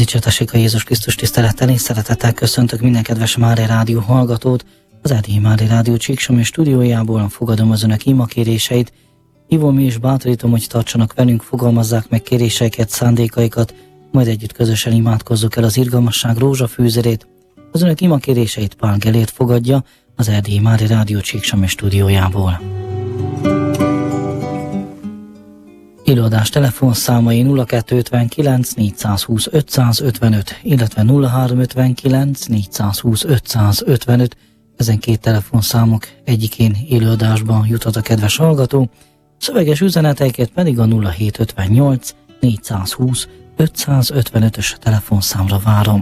Dicsértessék a Jézus Krisztus, tisztelettel és szeretettel köszöntök minden kedves Mária Rádió hallgatót. Az Erdélyi Mária Rádió Csíksomi stúdiójából fogadom az önök imakéréseit. Hívom és bátorítom, hogy tartsanak velünk, fogalmazzák meg kéréseiket, szándékaikat, majd együtt közösen imádkozzuk el az irgalmasság rózsafűzerét. Az önök imakéréseit Pál Gellért fogadja az Erdélyi Mária Rádió Csíksomi stúdiójából. Élőadás telefonszámai 0259 420 555, illetve 0359 420 555. Ezen két telefonszámok egyikén élőadásban juthat a kedves hallgató, szöveges üzeneteiket pedig a 0758 420 555-ös telefonszámra várom.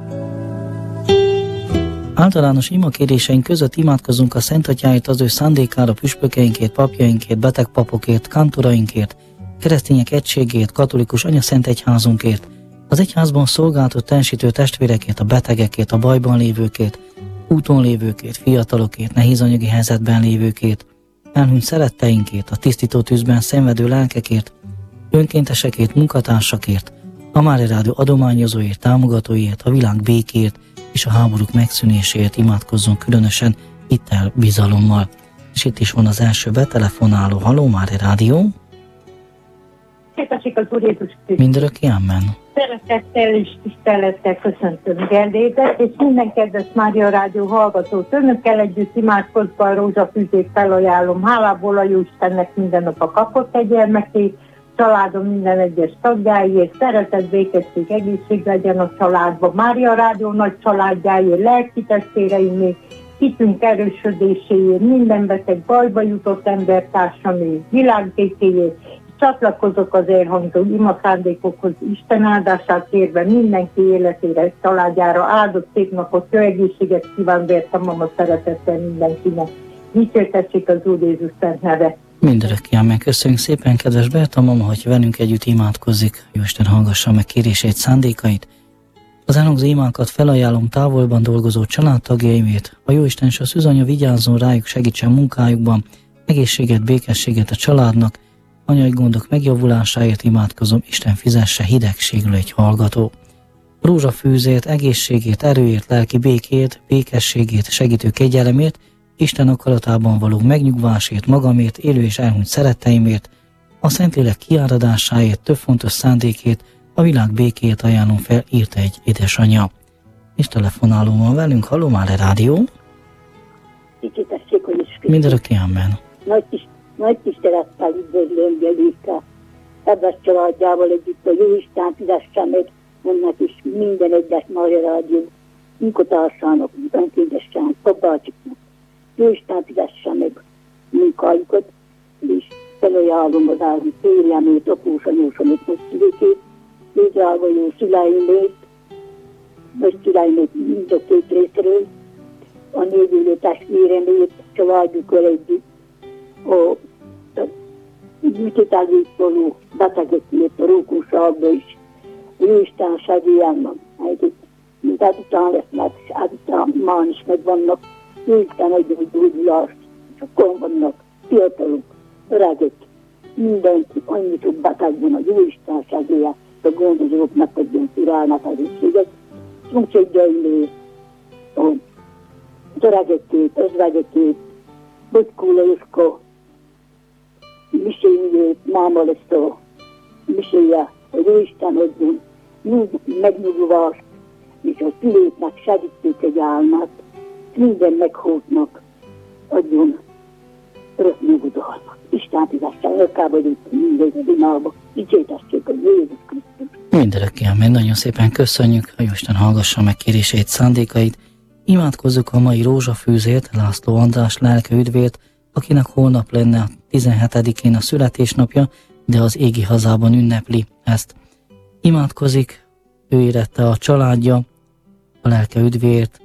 Általános imakéréseink között imádkozunk a Szent Atyáért, az ő szándékára, püspökeinkért, papjainkért, beteg papokért, kantorainkért, keresztények egységért, katolikus anyaszent egyházunkért, az egyházban szolgáltott teljesítő testvérekért, a betegekért, a bajban lévőkért, úton lévőkért, fiatalokért, nehéz anyagi helyzetben lévőkért, elhunyt szeretteinkért, a tisztító tűzben szenvedő lelkekért, önkéntesekért, munkatársakért, a Mária Rádió adományozóért, támogatóért, a világ békért és a háborúk megszűnéséért imádkozzunk különösen hittel, bizalommal. És itt is van az első betelefonáló. Halló, Mária Rádió! Szépen az Úr Jézus Krisztus. Mindörökké, amen. Szeretettel és tisztelettel köszöntöm Gellédet, és minden kedves Mária Rádió hallgatót. Önökkel együtt imádkozva a rózsafűzét felajánlom. Hálából a Jóistennek minden nap a kapott gyermekét, családom minden egyes tagjáért, szeretet, békesség, egészség legyen a családban. Mária Rádió nagy családjáért, lelki testvéreimért, hitünk erősödéséért, minden beteg bajba jutott embertársamért, világbékéért. Csatlakozok az elhangzó imaszándékokhoz, Isten áldását kérve mindenki életére, családjára áldott szép napot, jó egészséget kíván Berta mama szeretettel mindenkinek. Dicsértessék az Úr Jézus szent neve. Mindörökké, amen. Köszönjük szépen, kedves Berta mama, hogy velünk együtt imádkozzik. Jóisten hallgassa meg kéréseit, szándékait. Az elhangzó imákat felajánlom távolban dolgozó családtagjaimért. A Jóisten és a szűzanya vigyázzon rájuk, segítsen munkájukban, egészséget, békességet a családnak. Anyai gondok megjavulásáért imádkozom, Isten fizesse hidegségről egy hallgató. Rózsafűzért, egészségét, erőért, lelki békét, békességét, segítő kegyelemért, Isten akaratában való megnyugvásért, magamért, élő és elhunyt szeretteimért, a Szentlélek kiáradásáért, több fontos szándékét, a világ békéjét ajánlom fel, írta egy édesanyja. És telefonáló van velünk. Halló, Mária Rádió! Mindörökké, amen. Nagy tisztelettel üdvözlöm Gelika, kedves családjával együtt a Jóisten fizesse meg önnek is minden egyes Mária Rádió munkatársának, önkéntesen, papácsiknak. Jóisten fizesse meg munkájukat, és felajánlom az állami férjemét, apósanyósomét, nagyszülékét, drága jó szüleimét, nagyszüleimét mind a két részről, a nővülő testvéremét, családjukkal együtt, a műtételvétvaló betegekért a rókóságba is. Jóisten segélyen mint ezután lesznek, és ezután már is megvannak. Jóisten adja a gyógyulást, és akkor vannak fiatalok, öregek, mindenki, annyi sok beteg van, a Jóisten segélyen, a gondozóknak adjon szirálnak egészséget. Szomszédjaimért, a öregekét, özvegyekét, Bocskó Lajoska, miséjét, máma lesz a miséje, hogy Jóisten adjon megnyugvást, és a szülőknek segítők egy álmát, minden meghódnak adjon örök nyugodalmat. Isten fizesse, örökkába itt minden dinálba, dicsértessék a Jézus Krisztus. Mindörökké, amen. Nagyon szépen köszönjük, a Jóisten hallgassa meg kéréseit, szándékait. Imádkozzuk a mai rózsafűzért, László András lelke üdvért, akinek holnap lenne a 17-én a születésnapja, de az égi hazában ünnepli ezt. Imádkozik, ő érette a családja, a lelke üdvért,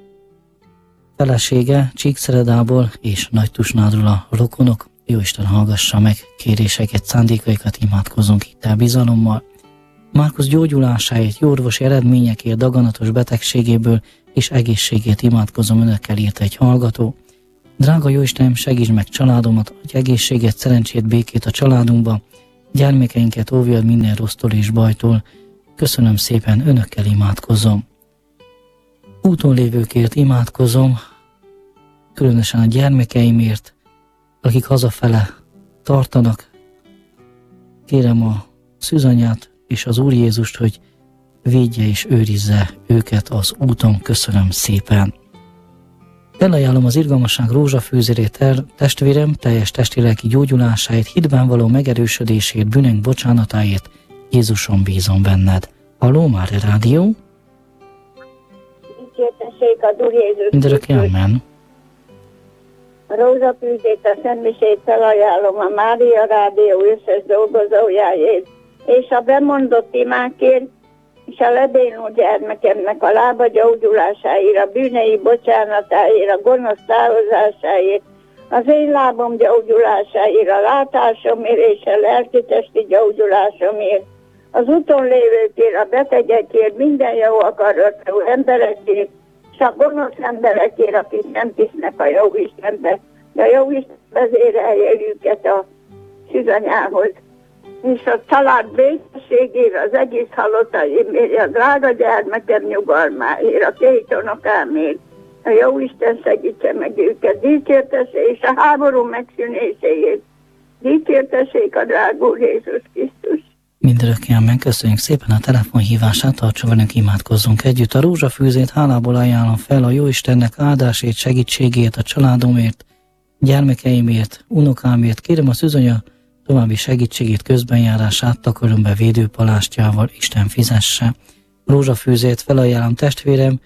felesége Csíkszeredából és Nagytusnádról a rokonok. Jóisten hallgassa meg kéréseket, szándékaikat, imádkozunk hittel, bizalommal. Márkusz gyógyulásáért, jó orvosi eredményekért, daganatos betegségéből és egészségét imádkozom önökkel, írta egy hallgató. Drága Jóistenem, segíts meg családomat, adj egészséget, szerencsét, békét a családunkba, gyermekeinket óvjad minden rossztól és bajtól, köszönöm szépen, önökkel imádkozom. Úton lévőkért imádkozom, különösen a gyermekeimért, akik hazafele tartanak. Kérem a szűzanyát és az Úr Jézust, hogy védje és őrizze őket az úton. Köszönöm szépen. Felajánlom az irgalmasság rózsafűzérét testvérem teljes testi-lelki gyógyulásáért, hitben való megerősödését, bűnünk bocsánatáért. Jézuson bízom benned. Halló, már rádió? Dicsértessék az Úr Jézus Mindörökké, amen. A rózsafűzét, a szentmisét felajánlom a Mária Rádió összes dolgozójáért, és a bemondott imákért, és a lebénult gyermekemnek a lába gyógyulásáért, a bűnei bocsánatáért, a gonosz távozásáért, az én lábom gyógyulásáért, a látásomért és a lelki-testi gyógyulásomért, az úton lévőkért, a betegekért, minden jó akaratú emberekért, és a gonosz emberekért, akik nem hisznek a jó Istenbe, de a jó Isten vezérelje őket a szűzanyához. És a család békességére, az egész halottaimért, a drága gyermekem nyugalmáért, a 2 unokámért, a jó Isten segítse meg őket, dicsértessék, és a háború megszűnéséért, dicsértessék a drága Úr Jézus Krisztus. Mindörökké, amen. Köszönjük szépen a telefonhívását, tartsa velünk, imádkozzunk együtt. A rózsafűzét hálából ajánlom fel a Jóistennek áldásét, segítségét a családomért, gyermekeimért, unokámért. Kérem a szűzanya további segítségét, közbenjárását, takarombe védőpalástjával Isten fizesse. Rózsafűzét felajánlom testvérem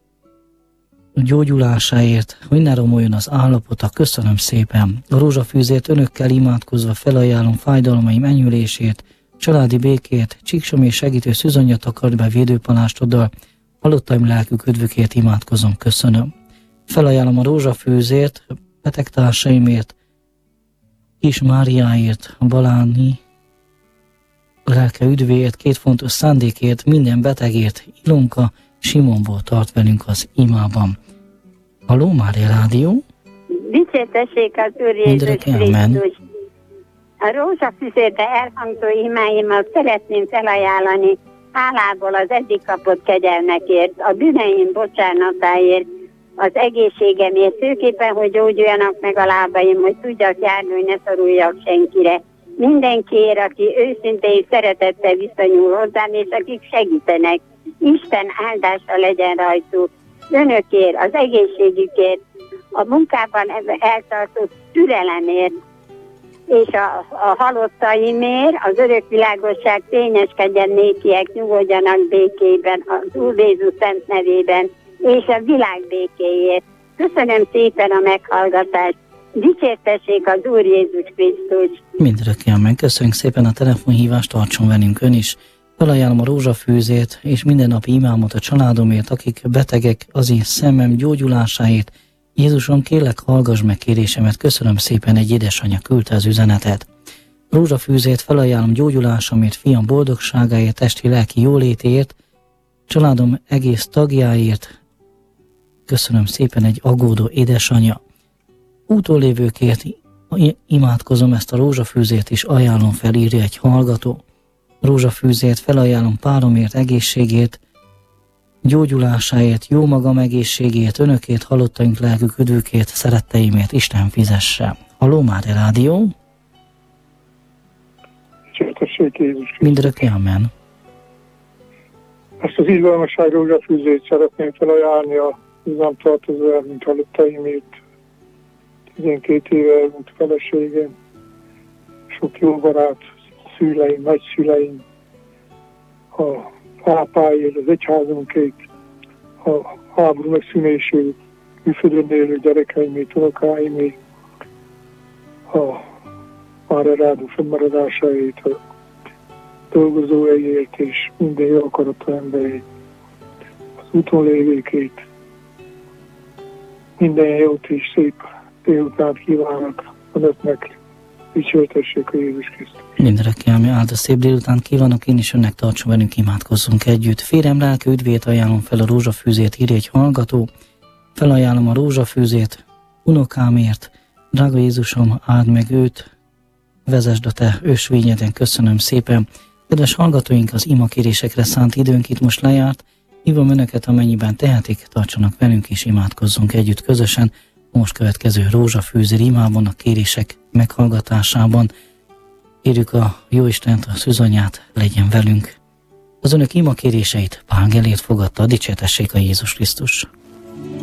gyógyulásáért, hogy ne romoljon az állapota. Köszönöm szépen. A rózsafűzét önökkel imádkozva felajánlom fájdalmaim enyhülését, családi békét, csíksom és segítő szűzanya takarbe védőpalástoddal, halottaim lelkük üdvükért imádkozom. Köszönöm. Felajánlom a rózsafűzét betegtársaimért, Kis Máriáért, a Baláni lelke üdvéért, 2 fontos szándékért, minden betegért. Ilonka Simonból tart velünk az imában. Halló, Mária Rádió? Dicsértessék az Úr Jézus Krisztus. A rózsafűzérbe elhangzó imáimat szeretném felajánlani hálából az eddig kapott kegyelmekért, a bűneim bocsánatáért, az egészségemért, főképpen, hogy gyógyuljanak meg a lábaim, hogy tudjak járni, hogy ne szoruljak senkire. Mindenkiért, aki őszintén szeretettel viszonyul hozzám, és akik segítenek. Isten áldása legyen rajtuk. Önökért, az egészségükért, a munkában eltartott türelemért, és a halottaimért, az örökvilágosság fényeskedjen nékiek, nyugodjanak békében, az Úr Jézus szent nevében, és a világ békéjét. Köszönöm szépen a meghallgatást. Dicsértessék az Úr Jézus Krisztus. Mindörökké, amen. Köszönjük szépen a telefonhívást, tartson velünk ön is. Felajánlom a rózsafűzét és mindennapi imámot a családomért, akik betegek, az én szemem gyógyulásáért. Jézusom, kérlek, hallgass meg kérésemet. Köszönöm szépen, egy édesanyja küldte az üzenetet. Rózsafűzét felajánlom gyógyulásomért, fiam boldogságáért, testi-lelki jólétért, családom egész tagjáért. Köszönöm szépen, egy aggódó édesanyja. Úton lévőkért imádkozom, ezt a rózsafűzét is ajánlom fel, írja egy hallgató. Rózsafűzét felajánlom páromért, egészségét, gyógyulásáért, jó magam egészségét, önökét, halottaink lelkük üdvükét, szeretteimért, Isten fizesse. Halló, már rádió? Dicsértessék Jézus Krisztus. Mindörökké, amen. Ezt az irgalmasság rózsafűzét szeretném felajánlni a hozzám tartozó elmúlt halottaimért. 12 éve elmúlt feleségem, sok jó barát, szüleim, nagyszüleim, a pápáért, az egyházunkért, a háború megszűnését, külföldön élő gyerekeimért, unokáimért, a Mária Rádió fennmaradásáért, a dolgozóiért és minden jó akaratú emberét, az úton lévőkét. Minden jót és szép délután kívánok önöknek. Dicsértessék a Jézus Krisztus. Mindörökké, ami áldott szép délután kívánok, én is önnek, tartson velünk, imádkozzunk együtt. Férjem lelke üdvét ajánlom fel a rózsafűzét, írja egy hallgató. Felajánlom a rózsafűzét unokámért. Drága Jézusom, áld meg őt, vezesd a te ösvényeden, köszönöm szépen. Kedves hallgatóink, az imakérésekre szánt időnk itt most lejárt. Hívom önöket, amennyiben tehetik, tartsanak velünk és imádkozzunk együtt közösen. Most következő rózsafűzér imában, a kérések meghallgatásában. Kérjük a Jóistent, a Szűzanyát, legyen velünk. Az önök imakéréseit Pál Gellért fogadta, dicsértessék a Jézus Krisztus.